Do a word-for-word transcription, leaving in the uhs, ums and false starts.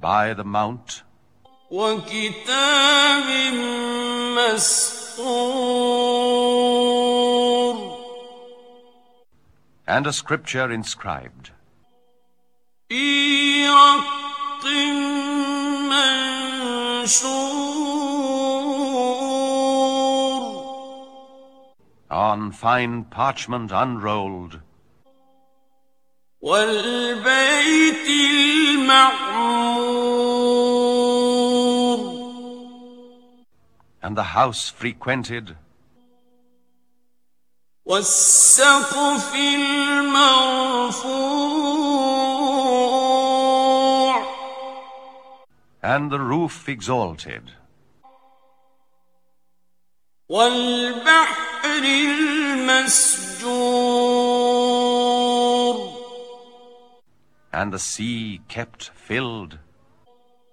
by the mount, وكتاب مسطور and a scripture inscribed في رق منشور on fine parchment unrolled, والبيت المعمور and the house frequented, والسقف المرفوع and the roof exalted, والبحر المسجور and the sea kept filled,